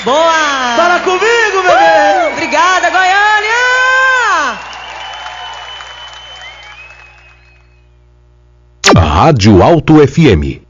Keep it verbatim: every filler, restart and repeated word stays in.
Boa! Fala comigo, bebê! Obrigada, Goiânia! Rádio Alto F M.